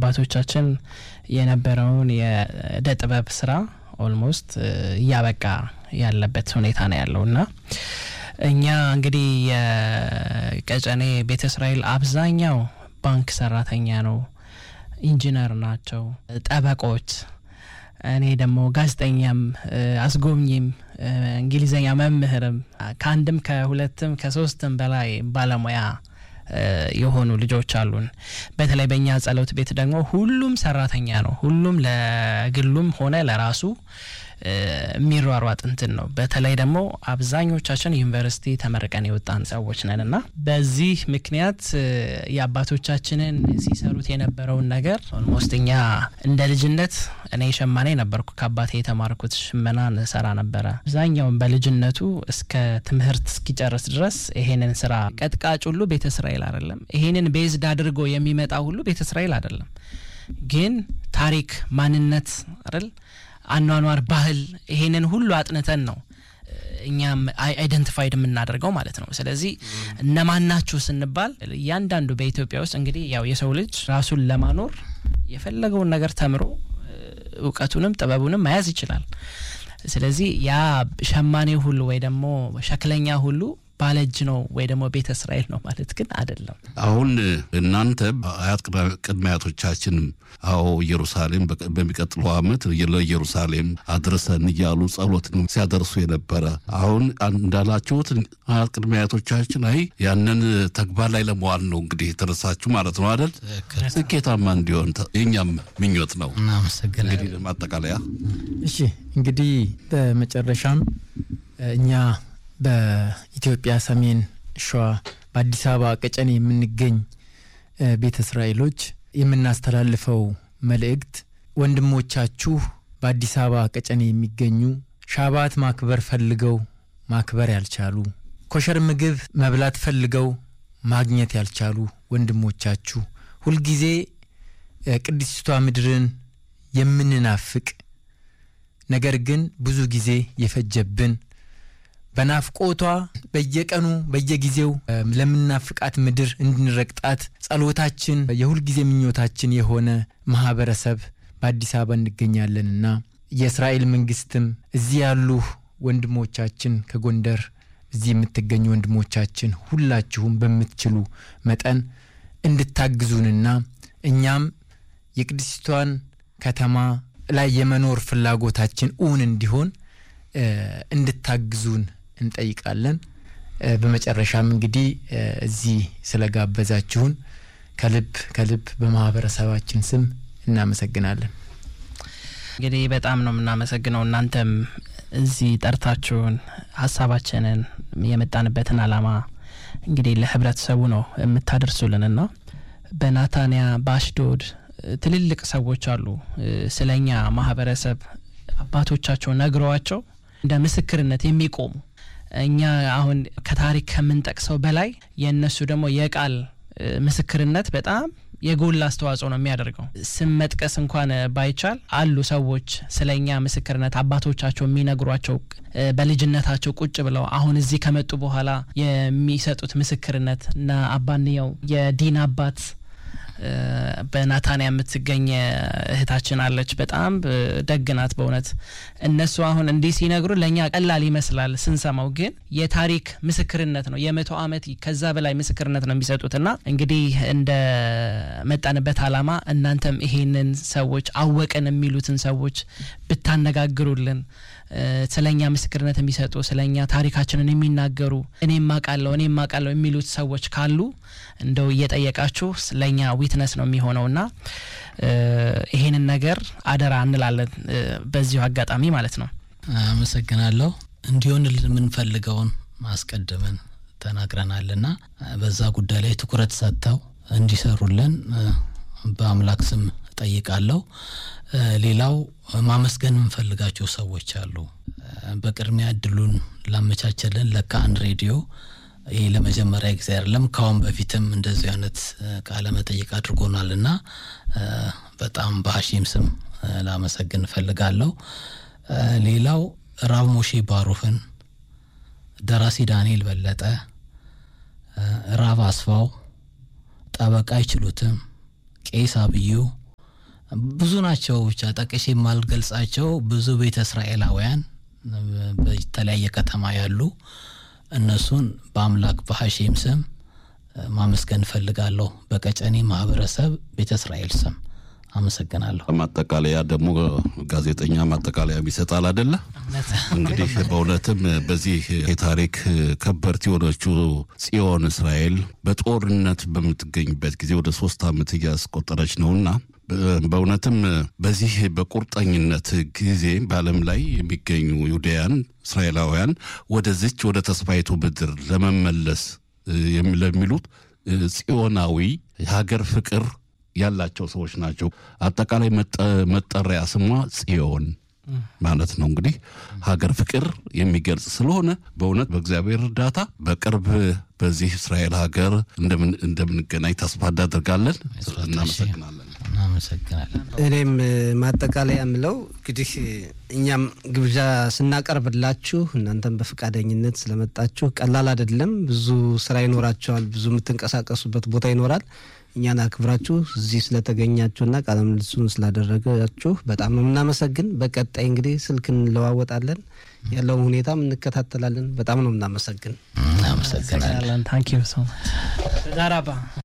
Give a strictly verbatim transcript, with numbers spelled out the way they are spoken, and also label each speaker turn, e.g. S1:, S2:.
S1: የአባቶቻችን የነበረውን የደጥበብ ስራ ኦልሞስት ያበቃ ያለበት ሁኔታ ነው ያለውና እኛ እንግዲህ የቀጨኔ ቤተ እስራኤል አብዛኛው ባንክ ሰራተኛ ነው ኢንጂነር ናቸው ጠበቆች እኔ ደግሞ ጋዜጠኛም አስጎብኝም እንግሊዘኛ መምህርም ከአንድም ከሁለትም ከሶስትም በላይ ባለሙያ የሆኑ ልጆች አሉን በተለይ በእኛ ጸሎት ቤት ደግሞ ሁሉም ሰራተኛ ነው ሁሉም ለግሉም ሆነ ለራሱ ሚሯሯጥ እንትን ነው በተለይ ደግሞ አብዛኞቻችን ዩኒቨርሲቲ ተመርቀን የወጣን ሰዎች ነንና በዚህ ምክንያት ያባቶቻችንን ሲሰሩት የነበረው ነገር ኦልሞስትኛ እንደ ልጅነት እኔ ሸማኔ ነበርኩ ከአባቴ የተማርኩት ሽመናን ሰራ ነበር አብዛኛው በልጅነቱ እስከ ትምህርት እስኪጨርስ ድረስ ይሄንን ስራ ቀጥቃጭ ሁሉ ቤተ እስራኤል አይደለም ይሄንን ቤዝድ አድርጎ የሚመጣ ሁሉ ቤተ እስራኤል አይደለም ግን ታሪክ ማንነት አይደል አኗኗር ባህል ይሄንን ሁሉ አጥነተን ነው እኛም አይደንቲፋይድ የምናደርገው ማለት ነው ስለዚህ እነማናችሁ ስንባል ያንዳንዱ በኢትዮጵያ ውስጥ እንግዲህ ያው የሰው ልጅ ራሱን ለማኖር የፈለገውን ነገር ተምሮ ዕውቀቱንም ጥበቡንም መያዝ ይችላል ስለዚህ ያ ሸማኔ ሁሉ ወይ ደግሞ ሸክለኛ ሁሉ ባለጅ ነው ወይ ደግሞ ቤተ እስራኤል ነው ማለት ግን አይደለም
S2: አሁን እናንተ አያት ቅድሚያቶቻችን አዎ ኢየሩሳሌም በሚቀጥለው አመት ለኢየሩሳሌም አድርሰን ይያሉ ጸሎትን ሲያደርሱ የነበረ አሁን እንዳላችሁት አያት ቅድሚያቶቻችን አይ ያንን ተግባር ላይ ለመዋል ነው እንግዲህ ተረሳችሁ ማለት ነው አይደል ስኬታማ እንዲሆን የኛም ምኞት ነው
S3: እናመሰግናለን
S2: እንግዲህ ማጠቃለያ
S3: እሺ እንግዲህ በመጨረሻም እኛ በኢትዮጵያ ሰሜን ሸዋ በአዲስ አበባ ቀጨኔ የምንገኝ ቤተ እስራኤሎች የምናስተላልፈው መልእክት ወንድሞቻችሁ በአዲስ አበባ ቀጨኔ የሚገኙ ሻባት ማክበር ፈልገው ማክበር ያልቻሉ ኮሸር ምግብ መብላት ፈልገው ማግኘት ያልቻሉ ወንድሞቻችሁ ሁሉ ጊዜ ቅድስቷ ምድርን የምንናፍቅ ነገር ግን ብዙ ጊዜ የፈጀብን በናፍቆቷ በየቀኑ በየጊዜው ለምናፍቃት ምድር እንድንረግጣት ጸሎታችን የሁሉ ጊዜ ምኞታችን የሆነ ማህበረሰብ በአዲስ አበባ እንገኛለንና የእስራኤል መንግስትም እዚህ ያሉ ወንድሞቻችን ከጎንደር እዚህ የምትገኙ ወንድሞቻችን ሁላችሁም በመትችሉ መጠን እንድታግዙንና እኛም የቅድስቷን ከተማ ላይ የመኖር ፍላጎታችን ኡን እንዲሆን እንድታግዙን እንጠይቃለን በመጨረሻም እንግዲህ እዚህ ስለጋበዛችሁን ከልብ ከልብ በማህበረሰባችን ስም እናመሰግናለን
S1: እንግዲህ በጣም ነው እናመሰግነው እናንተም እዚህ ጠርታችሁን ሐሳባችንን የመጣንበትን አላማ እንግዲህ ለህብረተሰቡ ነው የምታደርሱልንና በናታንያ ባሽዶድ ትልልቅ ሰዎች አሉ ስለኛ ማህበረሰብ አባቶቻቸው ነግረዋቸው እንደ ምስክርነት የሚቆሙ እኛ አሁን ከታሪክ ከምንጠቅሰው በላይ የነሱ ደግሞ የቃል ምስክርነት በጣም የጎላ አስተዋጽኦ ነው የሚያደርገው ስም መጥቀስ እንኳን ባይቻል አሉ ሰዎች ስለኛ ምስክርነት አባቶቻቸው የሚነግሯቸው በልጅነታቸው ቁጭ ብለው አሁን እዚህ ከመጡ በኋላ የሚሰጡት ምስክርነት እና አባንየው የዲን አባት በናታንያ የምትገኝ እህታችን አለች በጣም ደግናት በእውነት እነሱ አሁን እንዲህ ሲነግሩ ለኛ ቀላል ይመስላል ስንሰማው ግን የታሪክ ምስክርነት ነው የመቶ አመት ከዛ በላይ ምስክርነት ነው የሚሰጡትና እንግዲህ እንደ መጣንበት አላማ እናንተም ይሄንን ሰዎች አወቀን የሚሉትን ሰዎች ብታነጋግሩልን ስለኛ ምስክርነት የሚሰጡ ስለኛ ታሪካችንን የሚናገሩ እኔም ማቃለው እኔም ማቃለው የሚሉት ሰዎች ካሉ እንደው እየጠየቃችሁ ስለኛ ዊትነስ ነው የሚሆነውና ይሄንን ነገር አደራ እንላለን በዚሁ አጋጣሚ ማለት ነው
S4: አመሰግናለሁ እንዲሆን ለምንፈልገውን ማስቀደመን ተናግረናልና በዛ ጉዳይ ላይ ትኩረት ሰጥተው እንዲሰሩልን በአምላክ ስም ጠይቃለሁ ሌላው ማመስገን እንፈልጋቸው ሰዎች አሉ በቅድሚያ ድሉን ላመቻቸልን ለካን ሬዲዮ ይሄ ለመጀመሪያ ጊዜ አይደለም ካሁን በፊትም እንደዚህ አይነት ቃለ መጠይቅ አድርጎናልና በጣም በሐሺም ስም ላመሰግን ፈልጋለሁ ሌላው ራብ ሞሼ ባሩፍን ደራሲ ዳንኤል በለጠ ራብ አስፋው ጠበቃ ይችሉትም ቄስ አብዩ ብዙ ናቸው ብቻ ጠቅሼ የማልገልጻቸው ብዙ ቤተ እስራኤላውያን በተለያየ ከተማ ያሉ እነሱን በአምላክ በሐሺም ስም ማመስገን ፈልጋለሁ በቀጨኔ ማህበረሰብ ቤተ እስራኤል ስም አመሰግናለሁ።
S2: ማጠቃለያ ደግሞ ጋዜጠኛ ማጠቃለያ ይሰጣል አይደለ? እንግዲህ በእውነትም በዚህ የታሪክ ከበርት የሆነችው ጽዮን እስራኤል በጦርነት በምትገኝበት ጊዜ ወደ ሶስት ዓመት እያስቆጠረች ነውና በእውነትም በዚህ በቁርጠኝነት ጊዜ በዓለም ላይ የሚገኙ ይሁዳውያን እስራኤላውያን ወደዚች ወደ ተስፋይቱ ምድር ለመመለስ የሚሉት ጽዮናዊ የሀገር ፍቅር ያላቸው ሰዎች ናቸው። አጠቃላይ መጠሪያ ስሟ ጽዮን ማለት ነው። እንግዲህ ሀገር ፍቅር የሚገልጽ ስለሆነ በእውነት በእግዚአብሔር እርዳታ በቅርብ በዚህ እስራኤል ሀገር እንደምን እንደምንገናኝ ተስፋ እናደርጋለን። እናመሰግናለን።
S4: እናመሰግናለን።
S5: እኔም ማጠቃለያ ምለው እንግዲህ እኛም ግብዣ ስናቀርብላችሁ እናንተም በፍቃደኝነት ስለመጣችሁ ቀላል አይደለም። ብዙ ስራ ይኖራችኋል፣ ብዙ የምትንቀሳቀሱበት ቦታ ይኖራል። እኛን አክብራችሁ እዚህ ስለተገኛችሁና ቃለ ምልልሱን ስላደረጋችሁ በጣም ነው እናመሰግን። በቀጣይ እንግዲህ ስልክ እንለዋወጣለን፣ ያለውን ሁኔታም እንከታተላለን። በጣም ነው እናመሰግን።
S4: እናመሰግናለን።
S1: ታንክ ዩ ሶ ማች ዳራባ